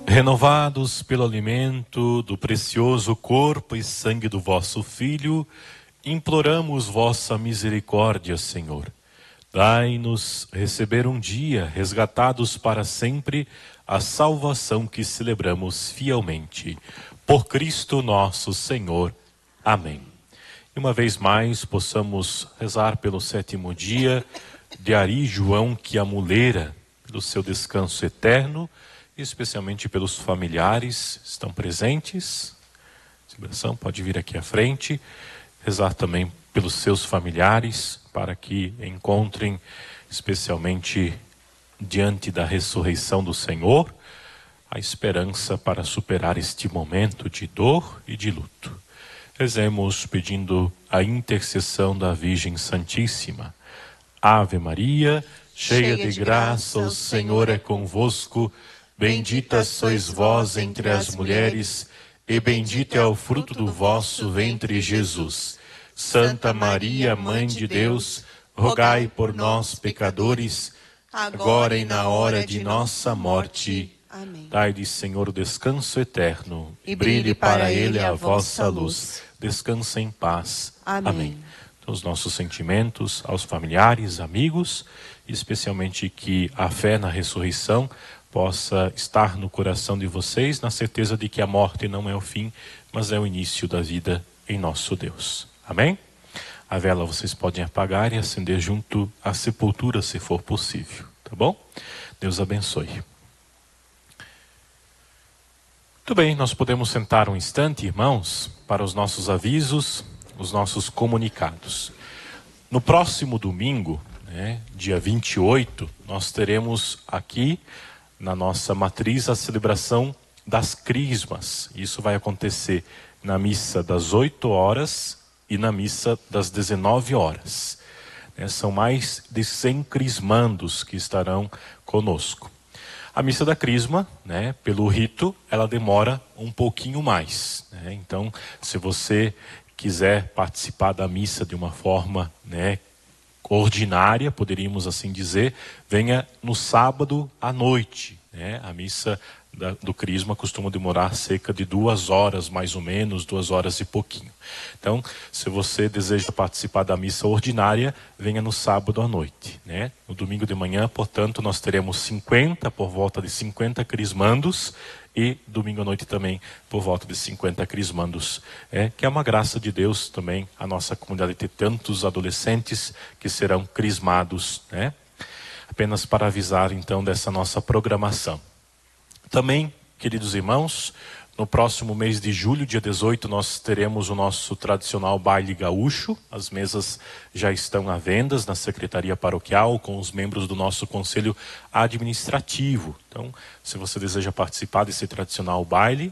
Renovados pelo alimento do precioso corpo e sangue do vosso Filho, imploramos vossa misericórdia, Senhor. Dai-nos receber um dia, resgatados para sempre, a salvação que celebramos fielmente. Por Cristo nosso Senhor. Amém. E uma vez mais, possamos rezar pelo 7º dia de Ari João Quiamulera, pelo seu descanso eterno, especialmente pelos familiares que estão presentes. Celebração pode vir aqui à frente. Rezar também pelos seus familiares, para que encontrem, especialmente diante da ressurreição do Senhor, a esperança para superar este momento de dor e de luto. Rezemos pedindo a intercessão da Virgem Santíssima. Ave Maria, cheia de graça, o Senhor é convosco. Bendita sois vós entre as mulheres, e bendito é o fruto do vosso ventre, Jesus. Santa Maria, Mãe de Deus, rogai por nós, pecadores, agora e na hora de nossa morte. Amém. Dai-lhe, Senhor, o descanso eterno, e brilhe para ele a vossa luz. Descansa em paz. Amém. Então, os nossos sentimentos aos familiares, amigos, especialmente que a fé na ressurreição possa estar no coração de vocês, na certeza de que a morte não é o fim, mas é o início da vida em nosso Deus. Amém? A vela vocês podem apagar e acender junto à sepultura, se for possível. Tá bom? Deus abençoe. Muito bem, nós podemos sentar um instante, irmãos, para os nossos avisos, os nossos comunicados. No próximo domingo, dia 28, nós teremos aqui na nossa matriz a celebração das Crismas. Isso vai acontecer na missa das 8 horas e na missa das 19 horas. São mais de 100 crismandos que estarão conosco. A missa da Crisma, pelo rito, ela demora um pouquinho mais. Então, se você quiser participar da missa de uma forma ordinária, poderíamos assim dizer, venha no sábado à noite. A missa do Crisma costuma demorar cerca de 2 horas, mais ou menos, 2 horas e pouquinho. Então, se você deseja participar da missa ordinária, venha no sábado à noite. No domingo de manhã, portanto, nós teremos por volta de 50 crismandos, e domingo à noite também por volta de 50 crismandos, que é uma graça de Deus também, a nossa comunidade ter tantos adolescentes que serão crismados, Apenas para avisar então dessa nossa programação. Também, queridos irmãos, no próximo mês de julho, dia 18, nós teremos o nosso tradicional baile gaúcho. As mesas já estão à venda na Secretaria Paroquial, com os membros do nosso Conselho Administrativo. Então, se você deseja participar desse tradicional baile,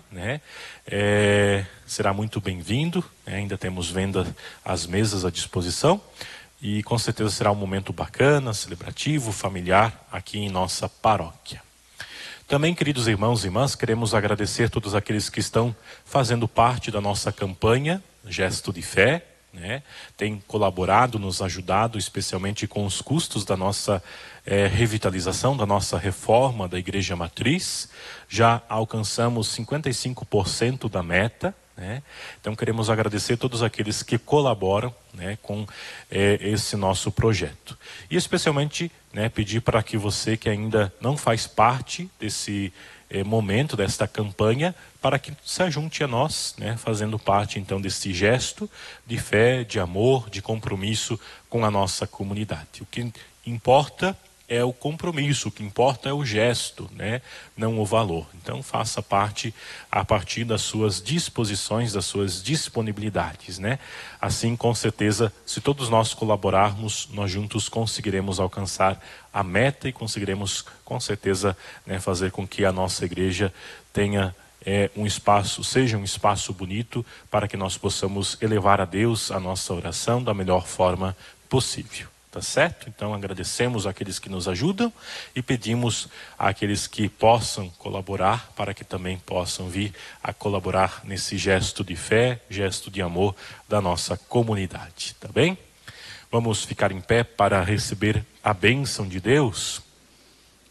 será muito bem-vindo. Ainda temos venda as mesas à disposição. E com certeza será um momento bacana, celebrativo, familiar, aqui em nossa paróquia. Também, queridos irmãos e irmãs, queremos agradecer todos aqueles que estão fazendo parte da nossa campanha Gesto de Fé, Tem colaborado, nos ajudado, especialmente com os custos da nossa revitalização, da nossa reforma da Igreja Matriz. Já alcançamos 55% da meta. Então queremos agradecer todos aqueles que colaboram com esse nosso projeto. E especialmente pedir para que você que ainda não faz parte desse momento, desta campanha, para que se ajunte a nós, fazendo parte então desse gesto de fé, de amor, de compromisso com a nossa comunidade. O que importa é o compromisso, o que importa é o gesto, não o valor. Então faça parte a partir das suas disposições, das suas disponibilidades. Assim, com certeza, se todos nós colaborarmos, nós juntos conseguiremos alcançar a meta e conseguiremos, com certeza, fazer com que a nossa igreja tenha seja um espaço bonito para que nós possamos elevar a Deus a nossa oração da melhor forma possível. Tá certo? Então agradecemos àqueles que nos ajudam e pedimos àqueles que possam colaborar para que também possam vir a colaborar nesse gesto de fé, gesto de amor da nossa comunidade, tá bem? Vamos ficar em pé para receber a bênção de Deus.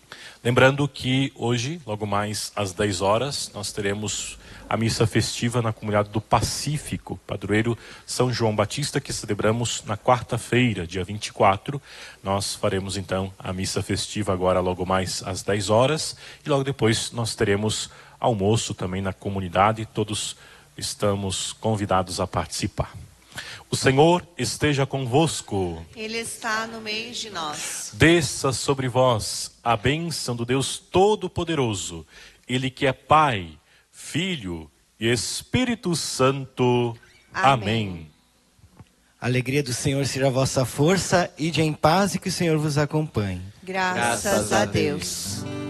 Lembrando que hoje, logo mais às 10 horas, nós teremos a missa festiva na comunidade do Pacífico, padroeiro São João Batista, que celebramos na quarta-feira, dia 24. Nós faremos então a missa festiva agora logo mais às 10 horas e logo depois nós teremos almoço também na comunidade. Todos estamos convidados a participar. O Senhor esteja convosco. Ele está no meio de nós. Desça sobre vós a bênção do Deus Todo-Poderoso, Ele que é Pai, Filho e Espírito Santo. Amém. A alegria do Senhor seja a vossa força, ide em paz e que o Senhor vos acompanhe. Graças a Deus.